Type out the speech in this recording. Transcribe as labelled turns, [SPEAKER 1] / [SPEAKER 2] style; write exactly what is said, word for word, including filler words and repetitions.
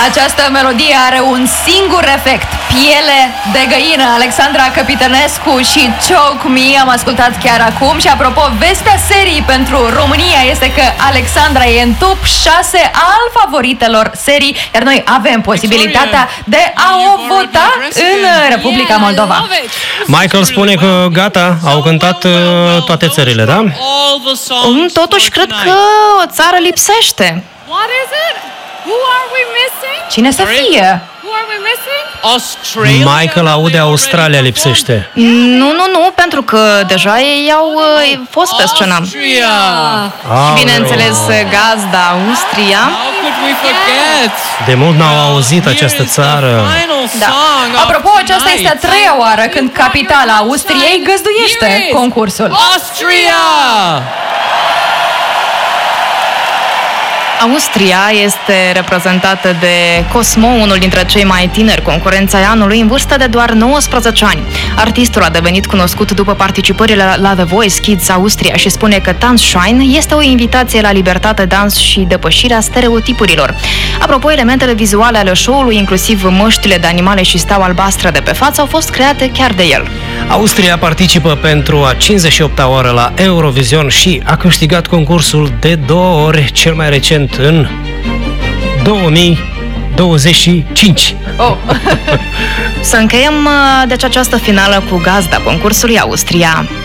[SPEAKER 1] Această melodie are un singur efect: piele de găină. Alexandra Capitănescu și Choke Me am ascultat chiar acum. Și apropo, vestea serii pentru România este că Alexandra e în top șase al favoritelor serii, iar noi avem posibilitatea de a o vota în Republica Moldova.
[SPEAKER 2] Michael spune că gata, au cântat uh, toate țările, da?
[SPEAKER 3] Totuși cred că o țară lipsește.
[SPEAKER 1] Cine să fie?
[SPEAKER 2] Michael aude Australia lipsește.
[SPEAKER 3] Nu, nu, nu, pentru că deja ei au uh, fost pe scenă. Și bineînțeles gazda Austria.
[SPEAKER 2] De mult n-au auzit această țară.
[SPEAKER 1] Da. Apropo, aceasta este a treia oară când capitala Austriei găzduiește concursul.
[SPEAKER 3] Austria este reprezentată de Cosmo, unul dintre cei mai tineri concurenți ai anului, în vârstă de doar nouăsprezece ani. Artistul a devenit cunoscut după participările la, la The Voice Kids Austria și spune că Tanzschein este o invitație la libertate, dans și depășirea stereotipurilor. Apropo, elementele vizuale ale show-ului, inclusiv măștile de animale și steaua albastră de pe față, au fost create chiar de el.
[SPEAKER 2] Austria participă pentru a cincizeci și opta oară la Eurovision și a câștigat concursul de două ori, cel mai recent în două mii douăzeci și cinci.
[SPEAKER 1] Oh.
[SPEAKER 3] Să încheiem deci această finală cu gazda concursului Austria.